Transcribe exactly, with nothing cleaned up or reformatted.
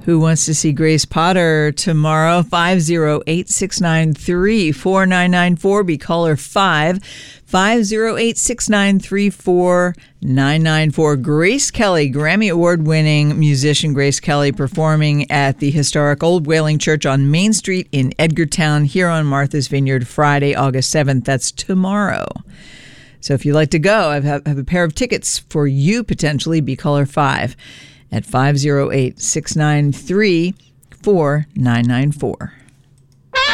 Who wants to see Grace Potter tomorrow? five oh eight, six nine three, four nine nine four. Be caller five. five oh eight, six nine three, four nine nine four. Grace Kelly, Grammy Award-winning musician Grace Kelly, performing at the historic Old Whaling Church on Main Street in Edgartown here on Martha's Vineyard, Friday, August seventh. That's tomorrow. So if you'd like to go, I have, have a pair of tickets for you potentially. Be caller five at five oh eight, six nine three, four nine nine four.